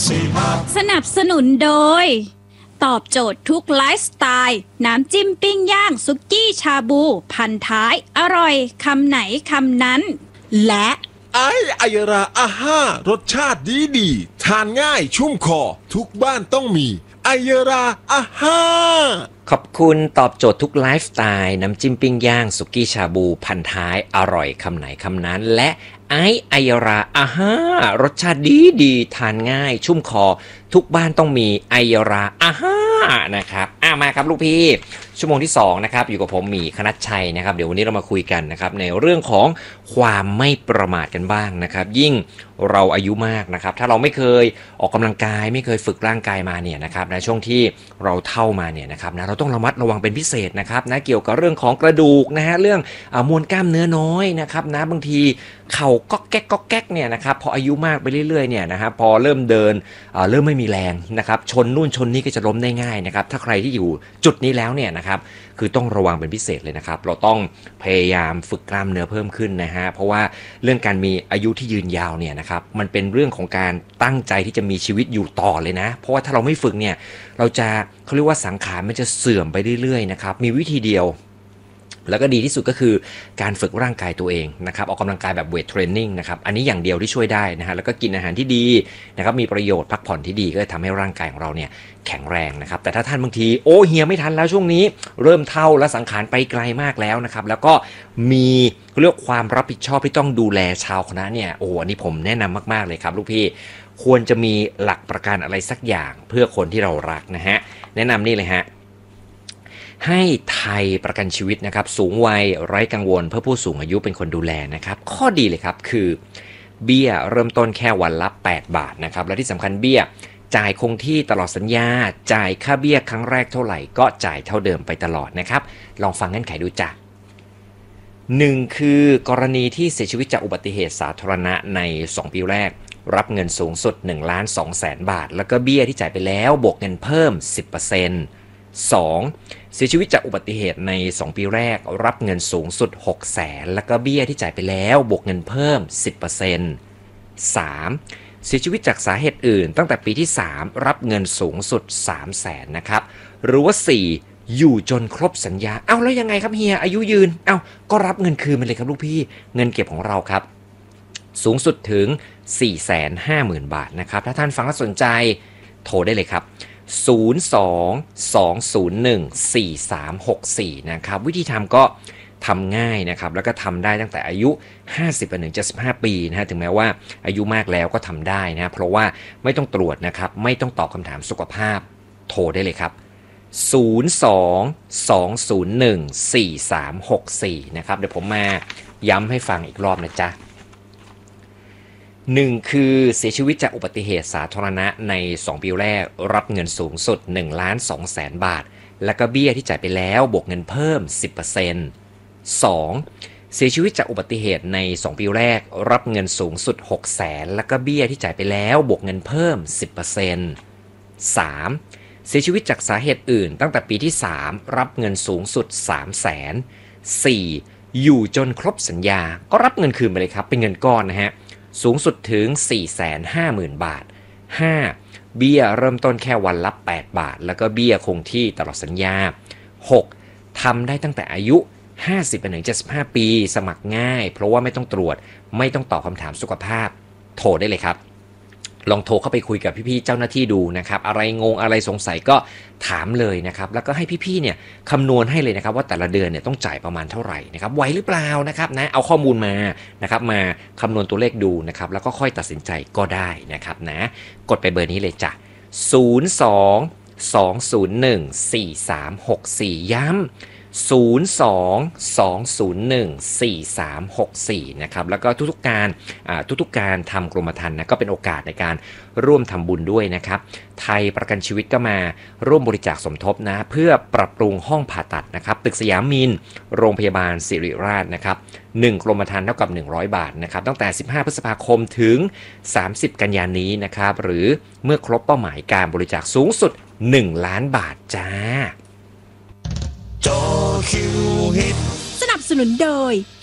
สนับสนุนโดยตอบโจทย์ทุกไลฟ์สไตล์น้ำจิ้มปิ้งย่างสุกี้ชาบูพันท้ายอร่อยคำไหนคำนั้นและไอยราอาห้ารสชาติดีทานง่ายชุ่มคอทุกบ้านต้องมีไอยราอาห้าขอบคุณตอบโจทย์ทุกไลฟ์สไตล์น้ำจิ้มปิ้งย่างสุกี้ชาบูพันท้ายอร่อยคำไหนคำนั้นและไอยราอาห้ารสชาติดีทานง่ายชุ่มคอทุกบ้านต้องมีไอยราอาห้านะครับมาครับลูกพี่ชั่วโมงที่2นะครับอยู่กับผมหมีคณัชชัยนะครับเดี๋ยววันนี้เรามาคุยกันนะครับในเรื่องของความไม่ประมาทกันบ้างนะครับยิ่งเราอายุมากนะครับถ้าเราไม่เคยออกกำลังกายไม่เคยฝึกร่างกายมาเนี่ยนะครับในช่วงที่เราเฒ่ามาเนี่ยนะครับนะเราต้องระมัดระวังเป็นพิเศษนะครับนะเกี่ยวกับเรื่องของกระดูกนะฮะเรื่องมวลกล้ามเนื้อน้อยนะครับนะบางทีเข่าก๊อกแก๊กเนี่ยนะครับพออายุมากไปเรื่อยๆเนี่ยนะครับพอเริ่มเดินเริ่มไม่มีแรงนะครับชนนู่นชนนี่ก็จะล้มได้ง่ายนะครับถ้าใครที่อยู่จุดนี้แล้วเนี่ยนะครับคือต้องระวังเป็นพิเศษเลยนะครับเราต้องพยายามฝึกกล้ามเนื้อเพิ่มขึ้นนะฮะเพราะว่าเรื่องการมีอายุที่ยืนยาวเนี่ยนะครับมันเป็นเรื่องของการตั้งใจที่จะมีชีวิตอยู่ต่อเลยนะเพราะว่าถ้าเราไม่ฝึกเนี่ยเราจะเขาเรียกว่าสังขารมันจะเสื่อมไปเรื่อยๆนะครับมีวิธีเดียวแล้วก็ดีที่สุดก็คือการฝึกร่างกายตัวเองนะครับออกกำลังกายแบบเวทเทรนนิ่งนะครับอันนี้อย่างเดียวที่ช่วยได้นะฮะแล้วก็กินอาหารที่ดีนะครับมีประโยชน์พักผ่อนที่ดีก็จะทำให้ร่างกายของเราเนี่ยแข็งแรงนะครับแต่ถ้าท่านบางทีเฮียไม่ทันแล้วช่วงนี้เริ่มเฒ่าและสังขารไปไกลมากแล้วนะครับแล้วก็มีเรื่องความรับผิดชอบที่ต้องดูแลชาวคณะเนี่ยอันนี้ผมแนะนำมากๆเลยครับลูกพี่ควรจะมีหลักประกันอะไรสักอย่างเพื่อคนที่เรารักนะฮะแนะนำนี่เลยฮะให้ไทยประกันชีวิตนะครับสูงวัยไร้กังวลเพื่อผู้สูงอายุเป็นคนดูแลนะครับข้อดีเลยครับคือเบี้ยเริ่มต้นแค่วันละ8 บาทนะครับและที่สำคัญเบี้ยจ่ายคงที่ตลอดสัญญาจ่ายค่าเบี้ยครั้งแรกเท่าไหร่ก็จ่ายเท่าเดิมไปตลอดนะครับลองฟังเงื่อนไขดูจ้ะ1คือกรณีที่เสียชีวิตจากอุบัติเหตุสาธารณะใน2 ปีแรกรับเงินสูงสุด 1,200,000 บาทแล้วก็เบี้ยที่จ่ายไปแล้วบวกเงินเพิ่ม 10% 2. เสียชีวิตจากอุบัติเหตุใน2 ปีแรกรับเงินสูงสุด 600,000แล้วก็เบี้ยที่จ่ายไปแล้วบวกเงินเพิ่ม 10% 3. เสียชีวิตจากสาเหตุอื่นตั้งแต่ปีที่3รับเงินสูงสุด 300,000นะครับหรือว่า 4. อยู่จนครบสัญญาแล้วยังไงครับเฮียอายุยืนก็รับเงินคืนมาเลยครับลูกพี่เงินเก็บของเราครับสูงสุดถึง 450,000 บาทนะครับถ้าท่านฟังแล้วสนใจโทรได้เลยครับ02-201-4364นะครับวิธีทำก็ทำง่ายนะครับแล้วก็ทำได้ตั้งแต่อายุ50ไปถึง75ปีนะฮะถึงแม้ว่าอายุมากแล้วก็ทำได้นะเพราะว่าไม่ต้องตรวจนะครับไม่ต้องตอบคำถามสุขภาพโทรได้เลยครับ02-201-4364นะครับเดี๋ยวผมมาย้ำให้ฟังอีกรอบนะจ๊ะ1คือเสียชีวิตจากอุบัติเหตุสาธารณะใน2 ปีแรกรับเงินสูงสุด 1,200,000 บาทและก็เบี้ยที่จ่ายไปแล้วบวกเงินเพิ่ม 10% 2. เสียชีวิตจากอุบัติเหตุใน2 ปีแรกรับเงินสูงสุด 600,000และก็เบี้ยที่จ่ายไปแล้วบวกเงินเพิ่ม 10% 3. เสียชีวิตจากสาเหตุอื่นตั้งแต่ปีที่3รับเงินสูงสุด 300,000 4. อยู่จนครบสัญญาก็รับเงินคืนไปเลยครับเป็นเงินก้อนนะฮะสูงสุดถึง 450,000 บาท 5. เบี้ยเริ่มต้นแค่วันละ8 บาทแล้วก็เบี้ยคงที่ตลอดสัญญา 6. ทำได้ตั้งแต่อายุ50ไปถึง75ปีสมัครง่ายเพราะว่าไม่ต้องตรวจไม่ต้องตอบคำถามสุขภาพโทรได้เลยครับลองโทรเข้าไปคุยกับพี่ๆเจ้าหน้าที่ดูนะครับอะไรงงอะไรสงสัยก็ถามเลยนะครับแล้วก็ให้พี่ๆเนี่ยคำนวณให้เลยนะครับว่าแต่ละเดือนเนี่ยต้องจ่ายประมาณเท่าไหร่นะครับไหวหรือเปล่านะครับนะเอาข้อมูลมานะครับมาคำนวณตัวเลขดูนะครับแล้วก็ค่อยตัดสินใจก็ได้นะครับนะกดไปเบอร์นี้เลยจ้ะ02-201-4364ย้ำ02-201-4364นะครับแล้วก็ทุกๆการทำกรมธรรม์นะก็เป็นโอกาสในการร่วมทำบุญด้วยนะครับไทยประกันชีวิตก็มาร่วมบริจาคสมทบนะเพื่อปรับปรุงห้องผ่าตัดนะครับตึกสยามมินโรงพยาบาลศิริราชนะครับ1 กรมธรรม์เท่ากับ100 บาทนะครับตั้งแต่15 พฤษภาคมถึง30 กันยายนนี้นะครับหรือเมื่อครบเป้าหมายการบริจาคสูงสุด1,000,000 บาทจ้าสนับสนุนโดย